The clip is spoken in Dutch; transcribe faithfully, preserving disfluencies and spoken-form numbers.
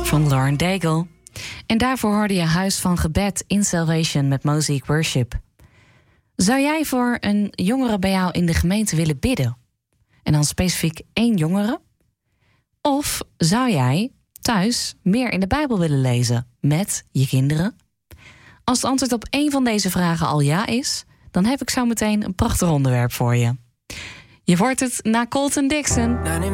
van Lauren Daigle. En daarvoor hoorde je Huis van Gebed in Salvation met Mosaic Worship. Zou jij voor een jongere bij jou in de gemeente willen bidden? En dan specifiek één jongere? Of zou jij thuis meer in de Bijbel willen lezen met je kinderen? Als het antwoord op één van deze vragen al ja is, dan heb ik zo meteen een prachtig onderwerp voor je. Je wordt het na Colton Dixon.